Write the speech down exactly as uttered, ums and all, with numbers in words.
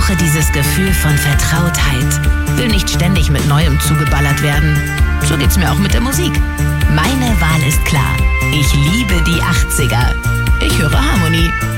brauche dieses Gefühl von Vertrautheit. Will nicht ständig mit Neuem zugeballert werden. So geht's mir auch mit der Musik. Meine Wahl ist klar. Ich liebe die achtziger. Ich höre Harmonie.